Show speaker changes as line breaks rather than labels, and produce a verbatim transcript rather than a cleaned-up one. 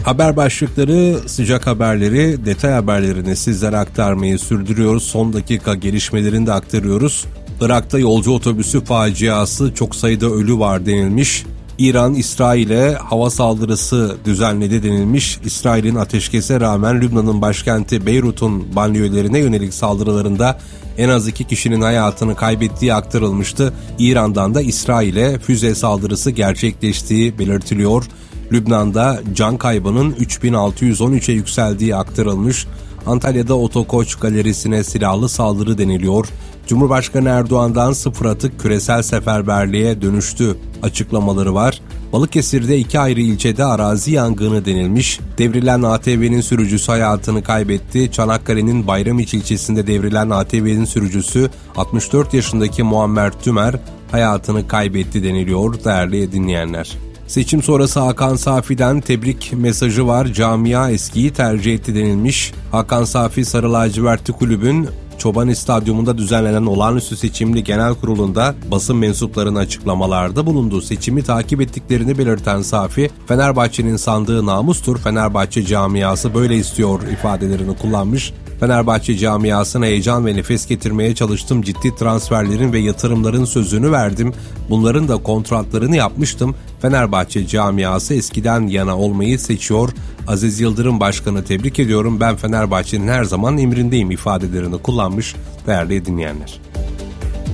Haber başlıkları, sıcak haberleri, detay haberlerini sizlere aktarmayı sürdürüyoruz. Son dakika gelişmelerini de aktarıyoruz. Irak'ta yolcu otobüsü faciası, çok sayıda ölü var denilmiş. İran, İsrail'e hava saldırısı düzenledi denilmiş. İsrail'in ateşkese rağmen Lübnan'ın başkenti Beyrut'un banliyölerine yönelik saldırılarında en az iki kişinin hayatını kaybettiği aktarılmıştı. İran'dan da İsrail'e füze saldırısı gerçekleştiği belirtiliyor. Lübnan'da can kaybının üç bin altı yüz on üçe yükseldiği aktarılmış. Antalya'da Otokoç galerisine silahlı saldırı deniliyor. Cumhurbaşkanı Erdoğan'dan sıfır atık küresel seferberliğe dönüştü açıklamaları var. Balıkesir'de iki ayrı ilçede arazi yangını denilmiş. Devrilen A T V'nin sürücüsü hayatını kaybetti. Çanakkale'nin Bayramiç ilçesinde devrilen A T V'nin sürücüsü altmış dört yaşındaki Muammer Tümer hayatını kaybetti deniliyor değerli dinleyenler. Seçim sonrası Hakan Safi'den tebrik mesajı var. Camia eskiyi tercih etti denilmiş. Hakan Safi Sarı Lacivertli Kulübün Çobani Stadyumunda düzenlenen olağanüstü seçimli genel kurulunda basın mensuplarına açıklamalarda bulundu. Seçimi takip ettiklerini belirten Safi, Fenerbahçe'nin sandığı namustur, Fenerbahçe camiası böyle istiyor ifadelerini kullanmış. Fenerbahçe camiasına heyecan ve nefes getirmeye çalıştım. Ciddi transferlerin ve yatırımların sözünü verdim. Bunların da kontratlarını yapmıştım. Fenerbahçe camiası eskiden yana olmayı seçiyor. Aziz Yıldırım Başkanı tebrik ediyorum. Ben Fenerbahçe'nin her zaman emrindeyim ifadelerini kullanmış değerli dinleyenler.